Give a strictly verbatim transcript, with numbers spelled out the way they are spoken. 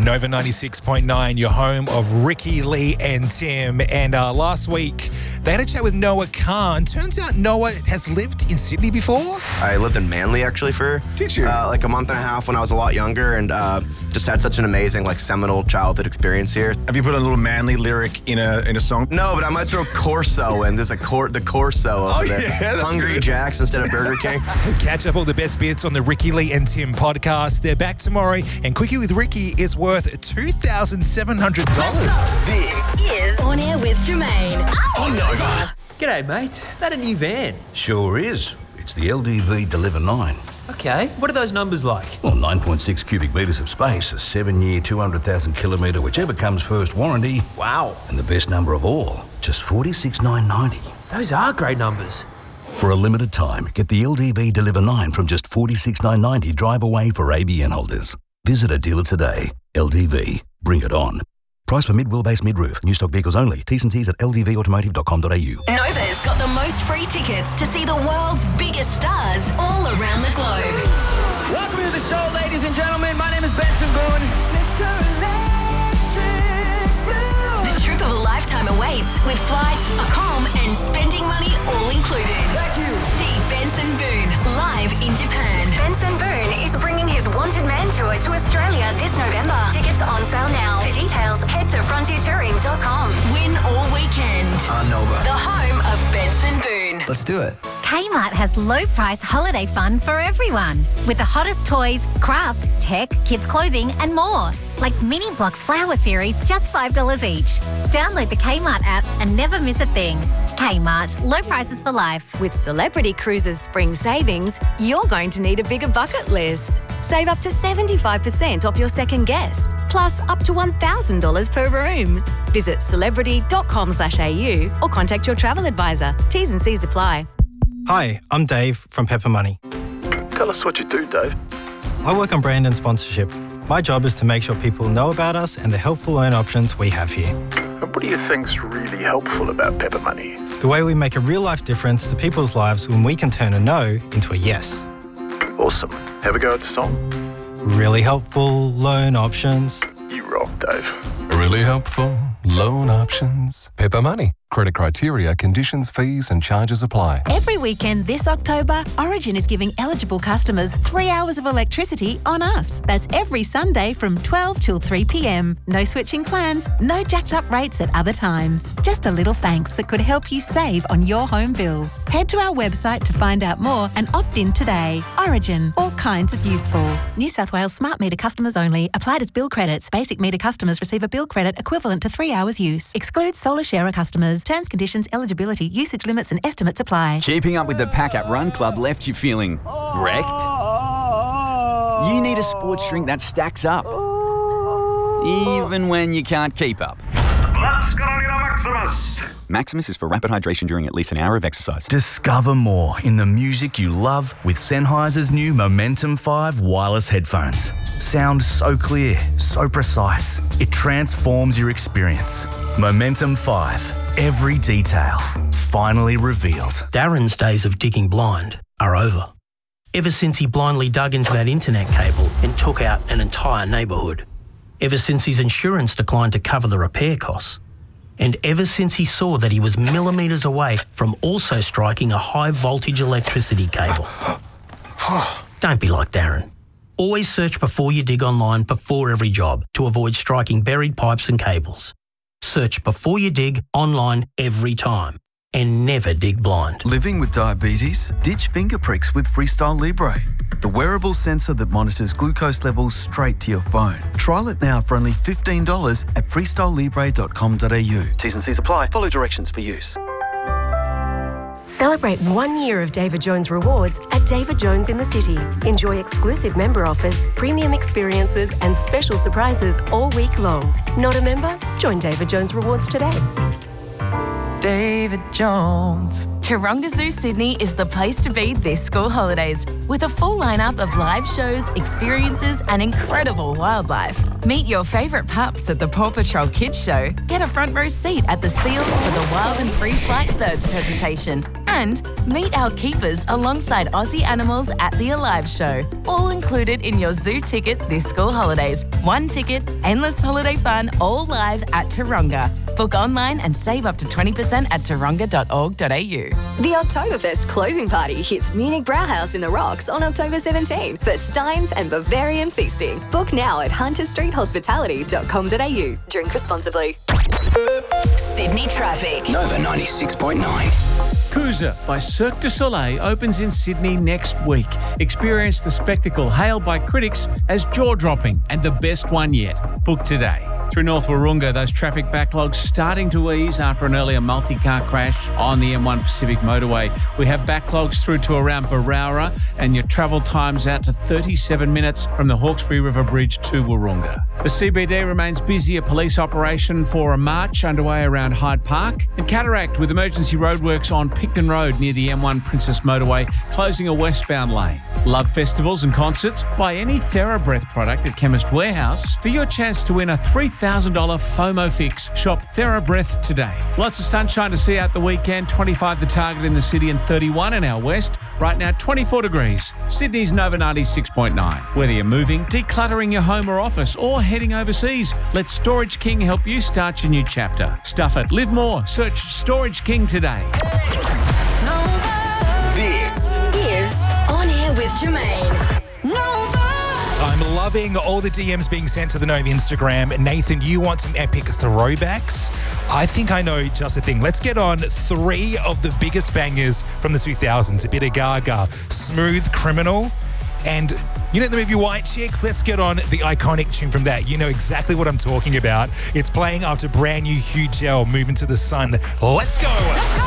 Nova ninety-six point nine, your home of Ricky, Lee and Tim. And uh, last week, they had a chat with Noah Khan. Turns out Noah has lived in Sydney before. I lived in Manly, actually, for Did you? Uh, like a month and a half when I was a lot younger, and uh, just had such an amazing, like, seminal childhood experience here. Have you put a little Manly lyric in a in a song? No, but I might throw Corso in. There's a cor- the Corso over Oh, there. yeah, that's Hungry good. Jacks instead of Burger King. Catch up all the best bits on the Ricky, Lee and Tim podcast. They're back tomorrow, and Quickie with Ricky is worth two thousand seven hundred dollars. This is On Air with Jermaine. On Nova. G'day, mate. That a new van? Sure is. It's the L D V Deliver nine. Okay, what are those numbers like? Well, nine point six cubic metres of space, a seven-year, two hundred thousand kilometre, whichever comes first warranty. Wow. And the best number of all, just forty-six thousand nine hundred ninety. Those are great numbers. For a limited time, get the L D V Deliver nine from just forty-six thousand nine hundred ninety drive away for A B N holders. Visit a dealer today. L D V. Bring it on. Price for mid-wheelbase mid-roof. New stock vehicles only. T's and C's at l d v automotive dot com dot a u. Nova's got the most free tickets to see the world's biggest stars all around the globe. Welcome to the show, ladies and gentlemen. My name is Benson Boone. Mister Electric Blue. The trip of a lifetime awaits with flights, accom, and spending money all included. Thank you. See Benson Boone live in Japan. Benson Boone is bringing his Wanted Man tour to Australia this November. Tickets on sale now. For details, head to frontier touring dot com. Win all weekend. On Nova. The home of Benson Boone. Let's do it. Kmart has low price holiday fun for everyone. With the hottest toys, craft, tech, kids clothing and more. Like Mini Blocks Flower Series, just five dollars each. Download the Kmart app and never miss a thing. Kmart, low prices for life. With Celebrity Cruises Spring Savings, you're going to need a bigger bucket list. Save up to seventy-five percent off your second guest, plus up to one thousand dollars per room. Visit celebrity dot com slash a u or contact your travel advisor. T's and C's apply. Hi, I'm Dave from Pepper Money. Tell us what you do, Dave. I work on brand and sponsorship. My job is to make sure people know about us and the helpful loan options we have here. And what do you think's really helpful about Pepper Money? The way we make a real-life difference to people's lives when we can turn a no into a yes. Awesome. Have a go at the song? Really helpful loan options. You rock, Dave. Really helpful loan options. Pepper Money. Credit criteria, conditions, fees and charges apply. Every weekend this October, Origin is giving eligible customers three hours of electricity on us. That's every Sunday from twelve till three p.m. No switching plans, no jacked up rates at other times. Just a little thanks that could help you save on your home bills. Head to our website to find out more and opt in today. Origin, all kinds of useful. New South Wales smart meter customers only. Applied as bill credits. Basic meter customers receive a bill credit equivalent to three hours use. Excludes solar sharer customers. Terms, conditions, eligibility, usage limits and estimates apply. Keeping up with the pack at Run Club left you feeling wrecked? You need a sports drink that stacks up, even when you can't keep up. Let's get on to Maximus! Maximus is for rapid hydration during at least an hour of exercise. Discover more in the music you love with Sennheiser's new Momentum five wireless headphones. Sound so clear, so precise, it transforms your experience. Momentum five. Every detail finally revealed. Darren's days of digging blind are over. Ever since he blindly dug into that internet cable and took out an entire neighbourhood. Ever since his insurance declined to cover the repair costs. And ever since he saw that he was millimetres away from also striking a high voltage electricity cable. Don't be like Darren. Always search before you dig online before every job to avoid striking buried pipes and cables. Search before you dig online every time and never dig blind. Living with diabetes? Ditch finger pricks with Freestyle Libre, the wearable sensor that monitors glucose levels straight to your phone. Trial it now for only fifteen dollars at freestyle libre dot com dot a u. T's and C's apply. Follow directions for use. Celebrate one year of David Jones Rewards at David Jones in the City. Enjoy exclusive member offers, premium experiences and special surprises all week long. Not a member? Join David Jones Rewards today. David Jones. Taronga Zoo Sydney is the place to be this school holidays, with a full lineup of live shows, experiences and incredible wildlife. Meet your favourite pups at the Paw Patrol Kids Show, get a front row seat at the Seals for the Wild and Free Flight Birds presentation, and Meet our keepers alongside Aussie animals at the Alive Show. All included in your zoo ticket this school holidays. One ticket, endless holiday fun, all live at Taronga. Book online and save up to twenty percent at taronga dot org dot a u. The Oktoberfest closing party hits Munich Brauhaus in the Rocks on October seventeenth for Steins and Bavarian feasting. Book now at hunter street hospitality dot com dot a u. Drink responsibly. Sydney traffic. Nova ninety-six point nine. Cruiser by Cirque du Soleil opens in Sydney next week. Experience the spectacle hailed by critics as jaw-dropping and the best one yet. Book today. Through North Wahroonga, those traffic backlogs starting to ease after an earlier multi-car crash on the M one Pacific motorway. We have backlogs through to around Barowra, and your travel time's out to thirty-seven minutes from the Hawkesbury River Bridge to Wahroonga. The C B D remains busy. A police operation for a march underway around Hyde Park. And Cataract with emergency roadworks on Picton Road near the M one Princess motorway, closing a westbound lane. Love festivals and concerts? Buy any TheraBreath product at Chemist Warehouse for your chance to win a three thousand dollars FOMO fix. Shop TheraBreath today. Lots of sunshine to see out the weekend. twenty-five the target in the city and thirty-one in our west. Right now, twenty-four degrees. Sydney's Nova ninety-six point nine. Whether you're moving, decluttering your home or office, or heading overseas, let Storage King help you start your new chapter. Stuff it. Live more. Search Storage King today. This is On Air with Jermaine. Nova. I'm loving all the D Ms being sent to the Nova Instagram. Nathan, you want some epic throwbacks? I think I know just the thing. Let's get on three of the biggest bangers from the two thousands. A bit of Gaga, Smooth Criminal, and you know the movie White Chicks? Let's get on the iconic tune from that. You know exactly what I'm talking about. It's playing after brand new Hugh Gell, Moving to the Sun. Let's go. Let's go.